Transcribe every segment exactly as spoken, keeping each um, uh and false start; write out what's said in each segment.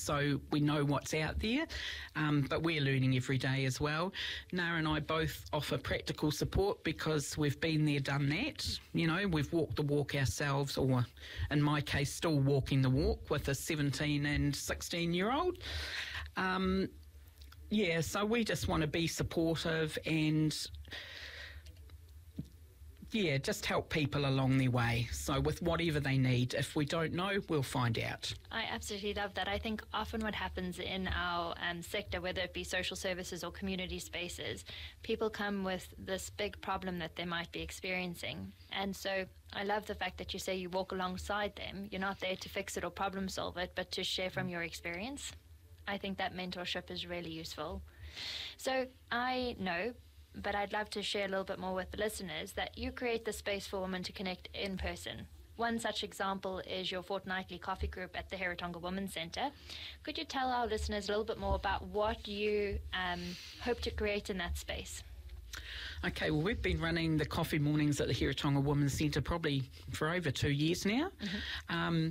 so we know what's out there, um, but we're learning every day as well. Nara and I both offer practical support because we've been there, done that. You know, we've walked the walk ourselves, or in my case, still walking the walk with a seventeen and sixteen year old. Um, yeah, so we just want to be supportive and yeah, just help people along their way. So with whatever they need, if we don't know, we'll find out. I absolutely love that. I think often what happens in our um, sector, whether it be social services or community spaces, people come with this big problem that they might be experiencing. And so I love the fact that you say you walk alongside them. You're not there to fix it or problem solve it, but to share from your experience. I think that mentorship is really useful. So I know, but I'd love to share a little bit more with the listeners, that you create the space for women to connect in person. One such example is your fortnightly coffee group at the Heritonga Women's Centre. Could you tell our listeners a little bit more about what you um, hope to create in that space? Okay, well, we've been running the coffee mornings at the Heritonga Women's Centre probably for over two years now. Mm-hmm. Um,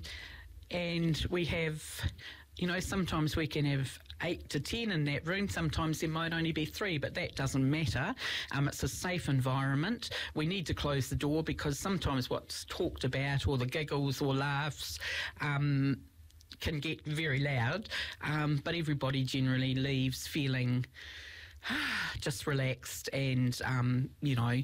and we have, you know, sometimes we can have eight to ten in that room. Sometimes there might only be three, but that doesn't matter. Um, it's a safe environment. We need to close the door because sometimes what's talked about, or the giggles or laughs, um, can get very loud. Um, but everybody generally leaves feeling just relaxed and, um, you know,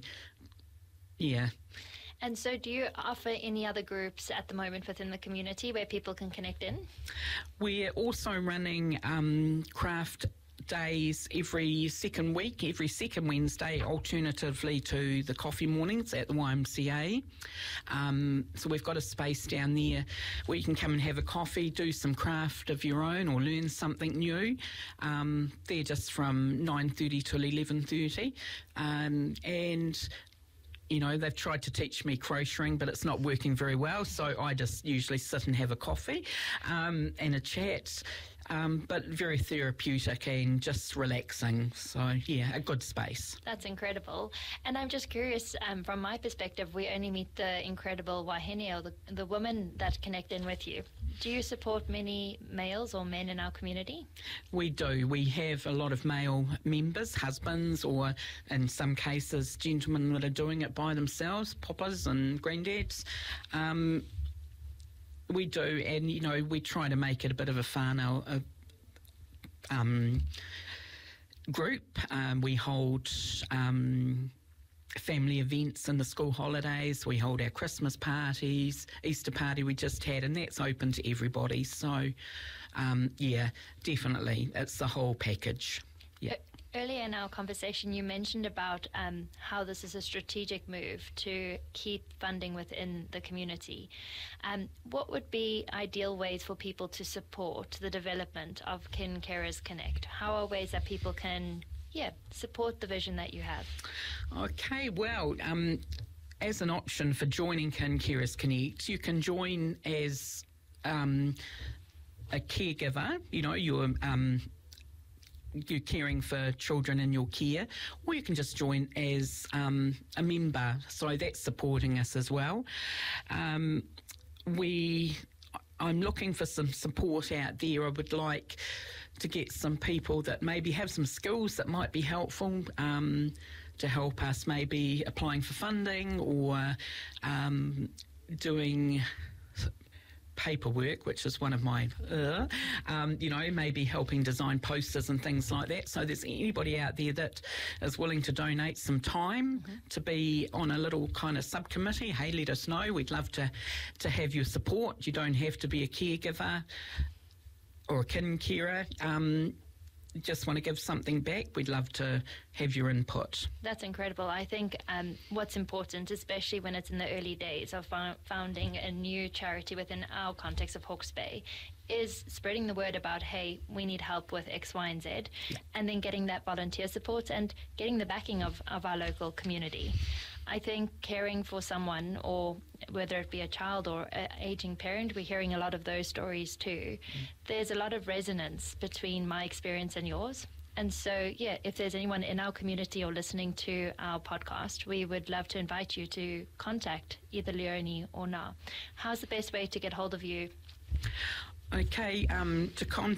yeah. And so do you offer any other groups at the moment within the community where people can connect in? We're also running um, craft days every second week, every second Wednesday, alternatively to the coffee mornings at the Y M C A. Um, so we've got a space down there where you can come and have a coffee, do some craft of your own or learn something new. Um, they're just from nine thirty till eleven thirty. Um, and You know, they've tried to teach me crocheting, but it's not working very well, so I just usually sit and have a coffee um, and a chat, um, but very therapeutic and just relaxing. So, yeah, a good space. That's incredible. And I'm just curious, um, from my perspective, we only meet the incredible wahine, or the, the women that connect in with you. Do you support many males or men in our community? We do. We have a lot of male members, husbands, or in some cases, gentlemen that are doing it by themselves, papas and granddads. Um, we do, and, you know, we try to make it a bit of a whānau uh, um, group. Um, we hold Um, family events in the school holidays. We hold our Christmas parties, Easter party we just had, and that's open to everybody. So, um, yeah, definitely, it's the whole package. Yeah. Earlier in our conversation, you mentioned about um, how this is a strategic move to keep funding within the community. Um, what would be ideal ways for people to support the development of Kin Carers Connect? How are ways that people can Yeah, support the vision that you have? Okay, well, um, as an option for joining Kin Carers Connect, you can join as um, a caregiver. You know, you're um, you're caring for children in your care, or you can just join as um, a member. So that's supporting us as well. Um, we. I'm looking for some support out there. I would like to get some people that maybe have some skills that might be helpful um, to help us, maybe applying for funding or um, doing paperwork, which is one of my, uh, um, you know, maybe helping design posters and things like that. So there's anybody out there that is willing to donate some time mm-hmm. to be on a little kind of subcommittee, hey, let us know. We'd love to, to have your support. You don't have to be a caregiver or a kin carer. Um, just want to give something back, we'd love to have your input. That's incredible. I think um, what's important, especially when it's in the early days of founding a new charity within our context of Hawke's Bay, is spreading the word about, hey, we need help with X, Y, and Z, yeah. and then getting that volunteer support and getting the backing of, of our local community. I think caring for someone, or whether it be a child or an aging parent, we're hearing a lot of those stories too. Mm. There's a lot of resonance between my experience and yours. And so, yeah, if there's anyone in our community or listening to our podcast, we would love to invite you to contact either Leonie or Na. How's the best way to get hold of you? Okay, um, to contact